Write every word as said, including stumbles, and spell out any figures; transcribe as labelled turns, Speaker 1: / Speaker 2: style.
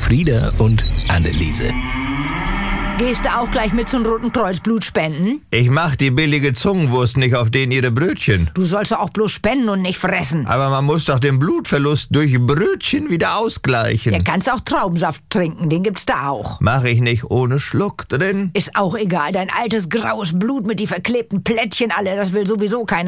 Speaker 1: Frieda und Anneliese.
Speaker 2: Gehst du auch gleich mit zum Roten Kreuz Blut spenden?
Speaker 3: Ich mach die billige Zungenwurst nicht auf denen ihre Brötchen.
Speaker 2: Du sollst doch auch bloß spenden und nicht fressen.
Speaker 3: Aber man muss doch den Blutverlust durch Brötchen wieder ausgleichen.
Speaker 2: Ja, kannst auch Traubensaft trinken, den gibt's da auch.
Speaker 3: Mach ich nicht ohne Schluck drin?
Speaker 2: Ist auch egal, dein altes graues Blut mit die verklebten Plättchen alle, das will sowieso keiner.